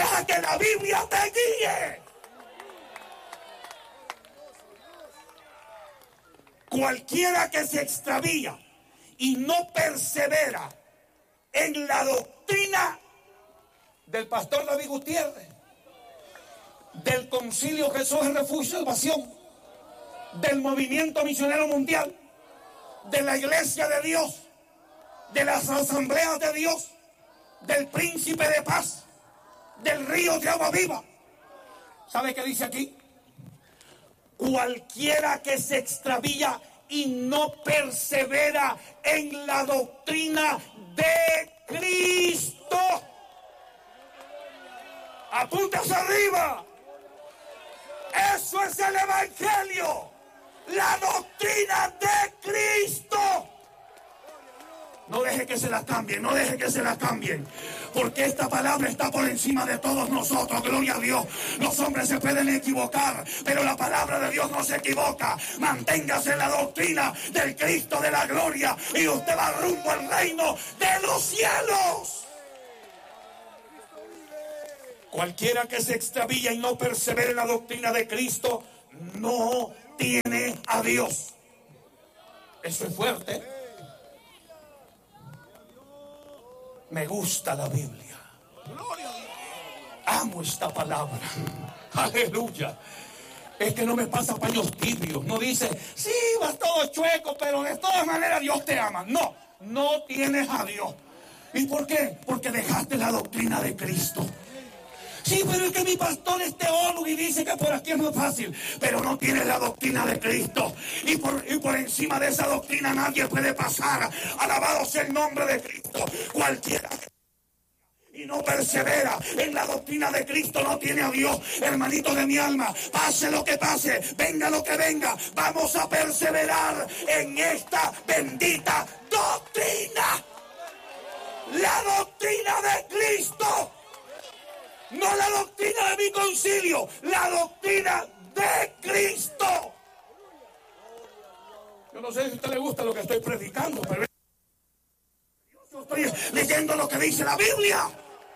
Deja que la Biblia te guíe. Cualquiera que se extravía y no persevera en la doctrina del pastor David Gutiérrez, del Concilio Jesús es Refugio y Salvación, del Movimiento Misionero Mundial, de la Iglesia de Dios, de las Asambleas de Dios, del Príncipe de Paz, del Río de Agua Viva. ¿Sabe qué dice aquí? Cualquiera que se extravía y no persevera en la doctrina de Cristo. Apúntase arriba. Eso es el Evangelio. La doctrina de Cristo. No deje que se la cambien, no deje que se la cambien. Porque esta palabra está por encima de todos nosotros, gloria a Dios. Los hombres se pueden equivocar, pero la palabra de Dios no se equivoca. Manténgase en la doctrina del Cristo de la gloria y usted va rumbo al reino de los cielos. Cualquiera que se extravía y no persevere en la doctrina de Cristo, no tiene a Dios. Eso es fuerte. Me gusta la Biblia. Amo esta palabra. Aleluya. Es que no me pasa paños tibios. No dice, sí, vas todo chueco, pero de todas maneras Dios te ama. No, no tienes a Dios. ¿Y por qué? Porque dejaste la doctrina de Cristo. Sí, pero es que mi pastor es teólogo y dice que por aquí es más fácil. Pero no tiene la doctrina de Cristo. Y por encima de esa doctrina nadie puede pasar. Alabado sea el nombre de Cristo. Cualquiera y no persevera en la doctrina de Cristo no tiene a Dios. Hermanito de mi alma, pase lo que pase, venga lo que venga, vamos a perseverar en esta bendita doctrina. La doctrina de Cristo. No la doctrina de mi concilio, la doctrina de Cristo. Yo no sé si a usted le gusta lo que estoy predicando, pero yo estoy leyendo lo que dice la Biblia.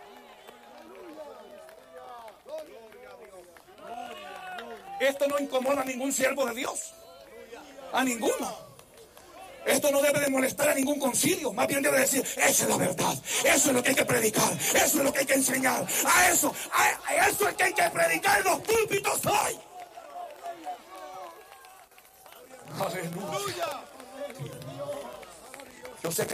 Esto no incomoda a ningún siervo de Dios, a ninguno. Esto no debe de molestar a ningún concilio. Más bien debe decir, esa es la verdad. Eso es lo que hay que predicar. Eso es lo que hay que enseñar. A eso es que hay que predicar en los púlpitos hoy. Aleluya. Yo sé que...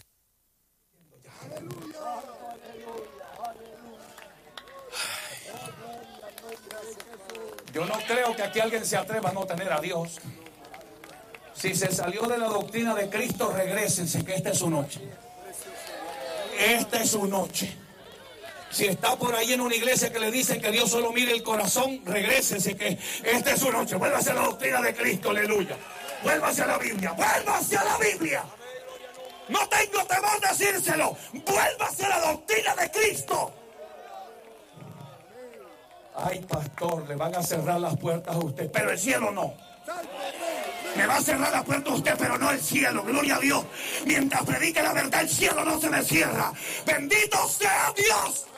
Yo no creo que aquí alguien se atreva a no tener a Dios. Si se salió de la doctrina de Cristo, regrésense, que esta es su noche. Esta es su noche. Si está por ahí en una iglesia que le dicen que Dios solo mira el corazón, regrésense, que esta es su noche. Vuélvase a la doctrina de Cristo, aleluya. Vuélvase a la Biblia, vuélvase a la Biblia. No tengo temor de decírselo. Vuélvase a la doctrina de Cristo. Ay, pastor, le van a cerrar las puertas a usted, pero el cielo no. Me va a cerrar la puerta a usted, pero no el cielo. Gloria a Dios. Mientras predique la verdad, el cielo no se me cierra. Bendito sea Dios.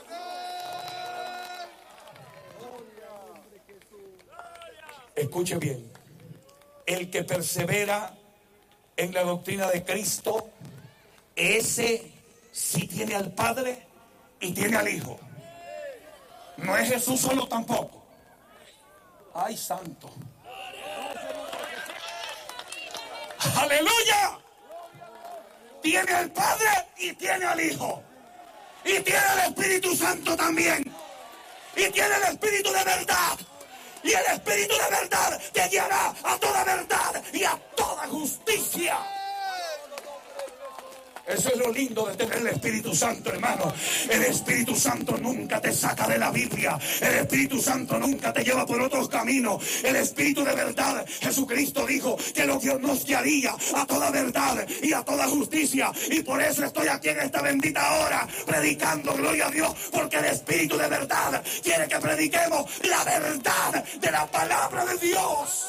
Escuche bien. El que persevera en la doctrina de Cristo, ese sí tiene al Padre y tiene al Hijo. No es Jesús solo tampoco. Ay, santo. ¡Aleluya! Tiene al Padre y tiene al Hijo. Y tiene el Espíritu Santo también. Y tiene el Espíritu de verdad. Y el Espíritu de verdad te guiará a toda verdad y a toda justicia. Eso es lo lindo de tener el Espíritu Santo, hermano. El Espíritu Santo nunca te saca de la Biblia. El Espíritu Santo nunca te lleva por otros caminos. El Espíritu de verdad, Jesucristo dijo que nos guiaría a toda verdad y a toda justicia. Y por eso estoy aquí en esta bendita hora, predicando, gloria a Dios, porque el Espíritu de verdad quiere que prediquemos la verdad de la palabra de Dios.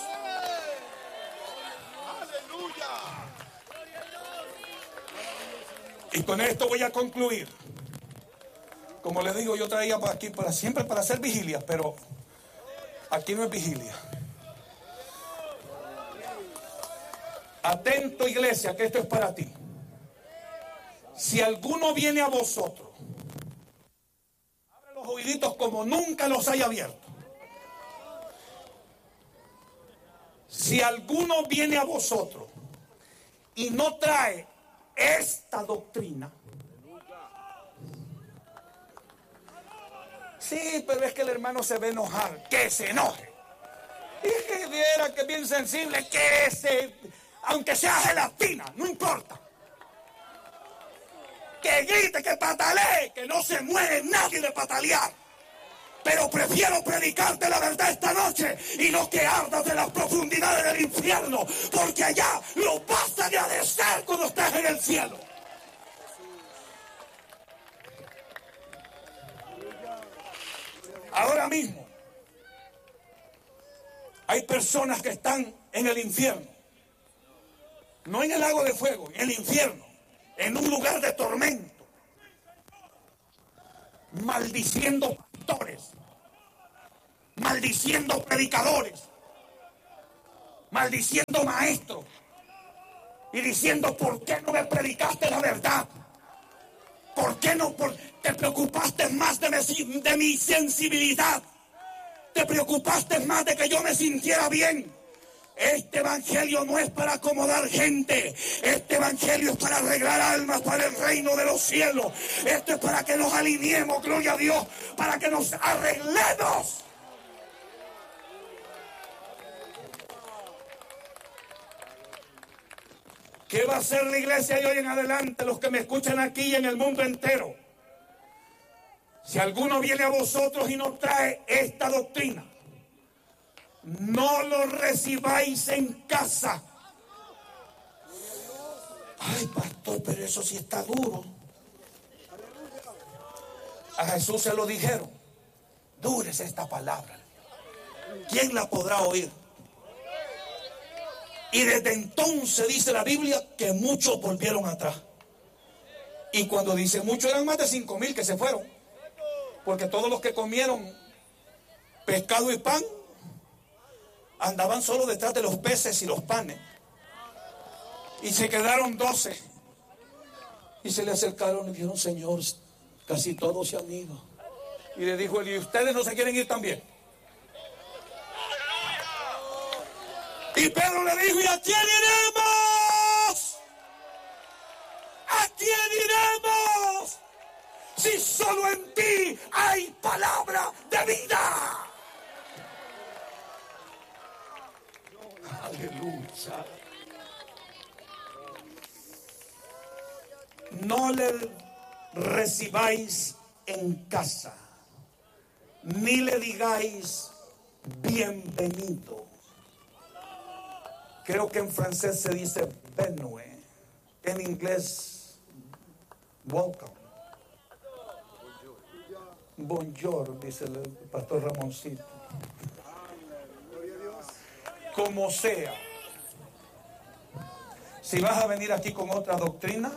Y con esto voy a concluir. Como les digo, yo traía para aquí siempre para hacer vigilia, pero aquí no es vigilia. Atento, iglesia, que esto es para ti. Si alguno viene a vosotros, abre los oíditos como nunca los haya abierto. Si alguno viene a vosotros y no trae esta doctrina. Sí, pero es que el hermano se ve enojar. Que se enoje. Y que viera que es bien sensible, aunque sea gelatina, no importa. Que grite, que patalee, que no se muere nadie de patalear. Pero prefiero predicarte la verdad esta noche y no que ardas de las profundidades del infierno, porque allá lo vas a agradecer cuando estés en el cielo. Ahora mismo hay personas que están en el infierno, no en el lago de fuego, en el infierno, en un lugar de tormento, maldiciendo pastores, maldiciendo predicadores, maldiciendo maestros y diciendo: ¿por qué no me predicaste la verdad? ¿Por qué no te preocupaste más de mi sensibilidad? ¿Te preocupaste más de que yo me sintiera bien? Este evangelio no es para acomodar gente. Este evangelio es para arreglar almas para el reino de los cielos. Esto es para que nos alineemos, gloria a Dios, para que nos arreglemos. ¿Qué va a hacer la iglesia de hoy en adelante? Los que me escuchan aquí y en el mundo entero. Si alguno viene a vosotros y nos trae esta doctrina, no lo recibáis en casa. Ay, pastor, pero eso sí está duro. A Jesús se lo dijeron: dura es esta palabra, ¿quién la podrá oír? Y desde entonces dice la Biblia que muchos volvieron atrás. Y cuando dice muchos, eran más de 5,000 que se fueron. Porque todos los que comieron pescado y pan andaban solo detrás de los peces y los panes. Y se quedaron 12. Y se le acercaron y dijeron: Señor, casi todos se han ido. Y le dijo él: ¿y ustedes no se quieren ir también? Y Pedro le dijo: ¿y a quién iremos? ¿A quién iremos? Si solo en ti hay palabra de vida. Aleluya. No le recibáis en casa, ni le digáis bienvenido. Creo que en francés se dice benue, en inglés welcome. Bonjour, dice el pastor Ramoncito. Como sea, si vas a venir aquí con otra doctrina,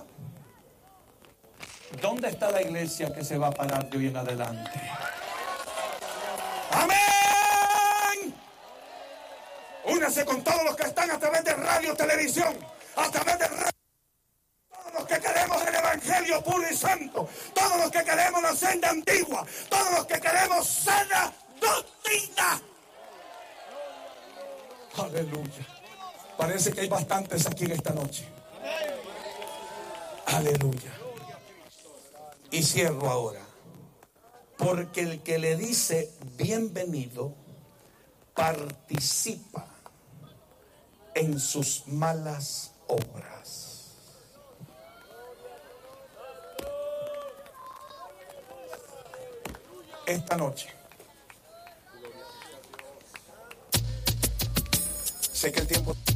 ¿dónde está la iglesia que se va a parar de hoy en adelante? ¡Amén! Únase con todos los que están a través de radio, televisión, a través de radio. Todos los que queremos el evangelio puro y santo, todos los que queremos la senda antigua, todos los que queremos sana doctrina. Aleluya. Parece que hay bastantes aquí en esta noche. Aleluya. Y cierro ahora. Porque el que le dice bienvenido participa en sus malas obras. Esta noche sé que el tiempo